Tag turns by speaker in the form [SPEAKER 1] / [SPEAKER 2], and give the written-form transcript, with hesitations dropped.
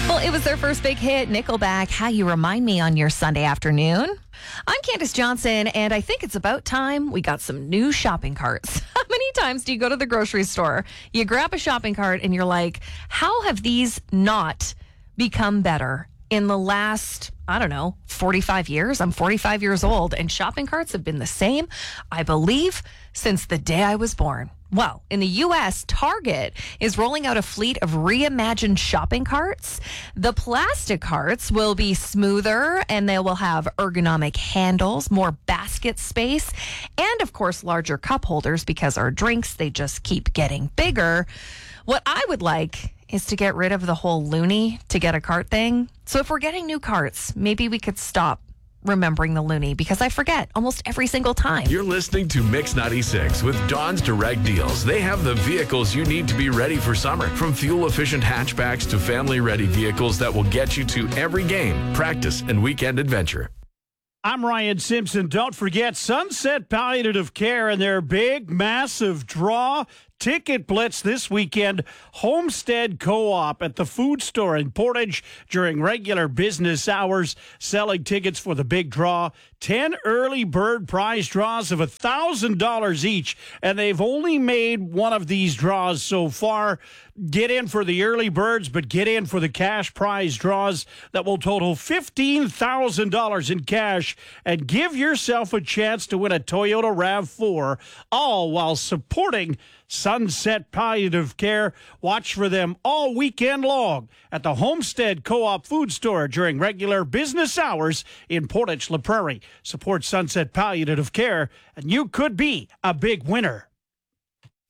[SPEAKER 1] Well, it was their first big hit, Nickelback, How You Remind Me on your Sunday afternoon. I'm Candace Johnson, and I think it's about time we got some new shopping carts. How many times do you go to the grocery store, you grab a shopping cart, and you're like, how have these not become better in the last, 45 years? I'm 45 years old, and shopping carts have been the same, I believe, since the day I was born. Well, in the U.S., Target is rolling out a fleet of reimagined shopping carts. The plastic carts will be smoother and they will have ergonomic handles, more basket space, and of course, larger cup holders because our drinks, they just keep getting bigger. What I would like is to get rid of the whole loonie to get a cart thing. So if we're getting new carts, maybe we could stop remembering the loonie because I forget almost every single time.
[SPEAKER 2] You're listening to Mix 96 with Dawn's Direct Deals. They have the vehicles you need to be ready for summer. From fuel-efficient hatchbacks to family-ready vehicles that will get you to every game, practice, and weekend adventure.
[SPEAKER 3] I'm Ryan Simpson. Don't forget Sunset Palliative Care and their big, massive draw ticket blitz this weekend. Homestead Co-op at the food store in Portage during regular business hours, selling tickets for the big draw. 10 early bird prize draws of $1,000 each, and they've only made one of these draws so far. Get in for the early birds, but get in for the cash prize draws that will total $15,000 in cash, and give yourself a chance to win a Toyota RAV4, all while supporting Sunset Palliative Care. Watch for them all weekend long at the Homestead Co-op food store during regular business hours in Portage La Prairie. Support Sunset Palliative Care, and you could be a big winner.